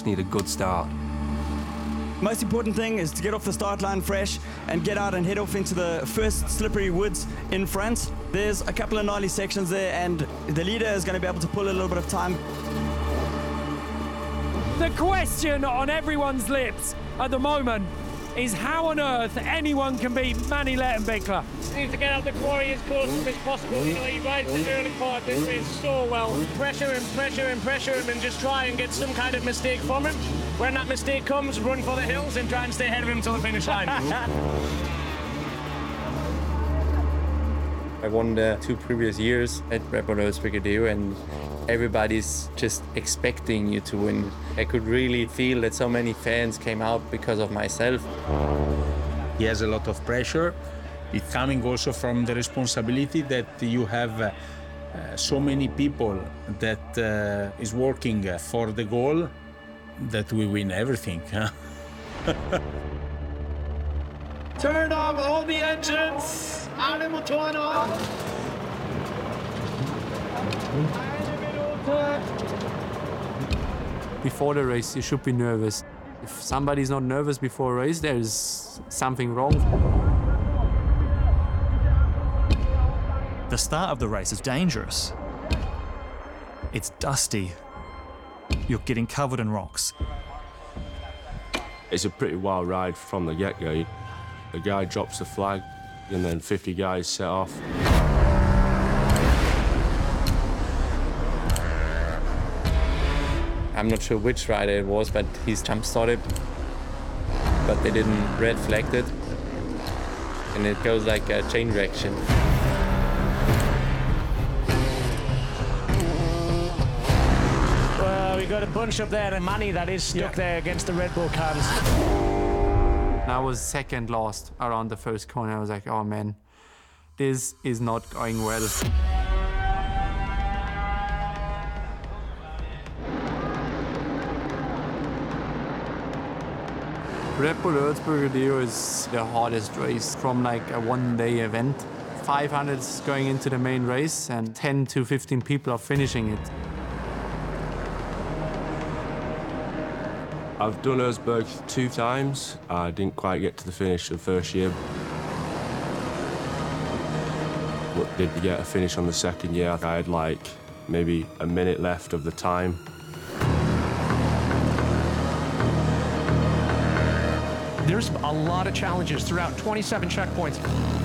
need a good start. Most important thing is to get off the start line fresh and get out and head off into the first slippery woods in front. There's a couple of gnarly sections there, and the leader is going to be able to pull a little bit of time. The question on everyone's lips at the moment is how on earth anyone can beat Mani Lettenbichler. Needs to get out the quarry as close as possible. You know, he rides the early part this race so well. Pressure him and just try and get some kind of mistake from him. When that mistake comes, run for the hills and try and stay ahead of him till the finish line. I won the 2 previous years at Red Bull Erzberger and everybody's just expecting you to win. I could really feel that so many fans came out because of myself. He has a lot of pressure. It's coming also from the responsibility that you have so many people that is working for the goal that we win everything. Huh? Turn off all the engines! Animal turn off! Before the race, you should be nervous. If somebody's not nervous before a race, there is something wrong. The start of the race is dangerous. It's dusty. You're getting covered in rocks. It's a pretty wild ride from the get-go. The guy drops the flag, and then 50 guys set off. I'm not sure which rider it was, but he's jump-started, but they didn't red flag it, and it goes like a chain reaction. Well, we got a bunch up there, and Mani that is stuck there against the Red Bull cans. I was second last around the first corner. I was like, oh man, this is not going well. Red Bull Erzberger Deo is the hardest race from like a one-day event. 500 is going into the main race and 10 to 15 people are finishing it. I've done Erzberg 2 times. I didn't quite get to the finish the first year. But did get a finish on the second year. I had like maybe a minute left of the time. There's a lot of challenges throughout, 27 checkpoints.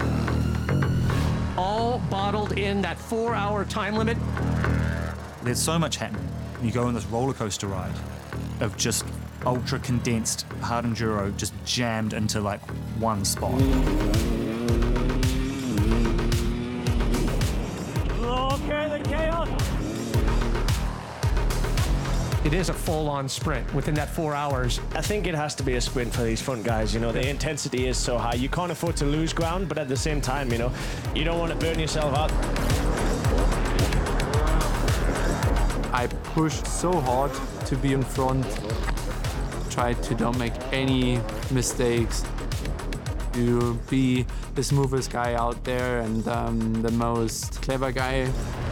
All bottled in that 4-hour time limit. There's so much happening. You go on this roller coaster ride of just ultra condensed hard enduro just jammed into like one spot. Okay, the chaos. It is a full-on sprint within that 4 hours. I think it has to be a sprint for these front guys. You know, the intensity is so high. You can't afford to lose ground, but at the same time, you know, you don't want to burn yourself out. I pushed so hard to be in front. Tried to don't make any mistakes. To be the smoothest guy out there and the most clever guy.